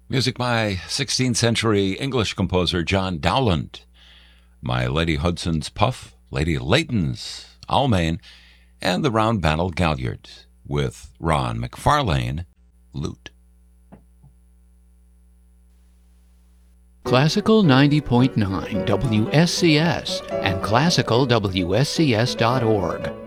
Music by 16th century English composer John Dowland. My Lady Hudson's Puff, Lady Leighton's Almain, and the Round Battle Galliard with Ron McFarlane, lute. Classical 90.9 WSCS and classicalwscs.org.